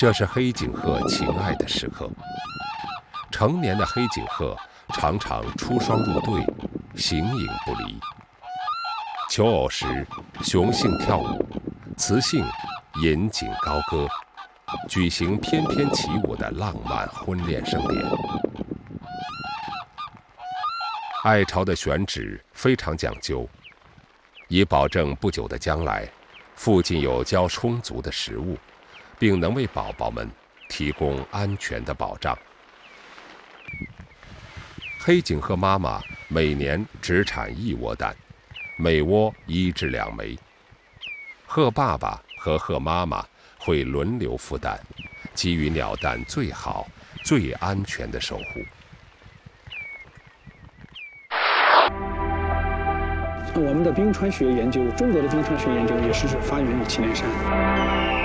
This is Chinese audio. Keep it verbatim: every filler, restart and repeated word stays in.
这是黑颈鹤情爱的时刻。成年的黑颈鹤常常出双入对，形影不离。求偶时，雄性跳舞，雌性引颈高歌，举行翩翩起舞的浪漫婚恋盛典。爱巢的选址非常讲究，以保证不久的将来，附近有较充足的食物，并能为宝宝们提供安全的保障。黑颈鹤妈妈每年只产一窝蛋，每窝一至两枚。鹤爸爸和鹤妈妈会轮流孵蛋，给予鸟蛋最好、最安全的守护。 我们的冰川学研究，中国的冰川学研究也是发源于祁连山。